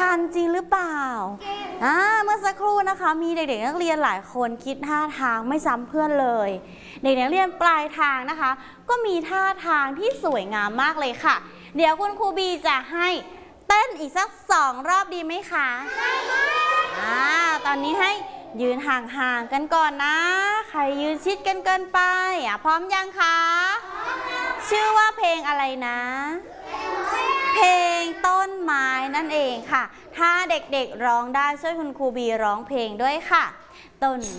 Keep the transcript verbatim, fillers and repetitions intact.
กันจริงหรือเปล่าอ่าเมื่อสักครู่นะคะมีเด็กๆนักเรียนหลายคนคิดท่าทางไม่ซ้ำเพื่อนเลยเด็กนักเรียนปลายทางนะคะก็มีท่าทางที่สวยงามมากเลยค่ะเดี๋ยวคุณครูบีจะให้เต้นอีกสักสองรอบดีไหมคะได้ค่ะอ่าตอนนี้ให้ยืนห่างๆกันก่อนนะใครยืนชิดกันเกินไปอ่ะพร้อมยังคะชื่อว่าเพลงอะไรนะเพลงต้นไม้นั่นเองค่ะถ้าเด็กๆร้องได้ช่วยคุณครูบีร้องเพลงด้วยค่ะต้น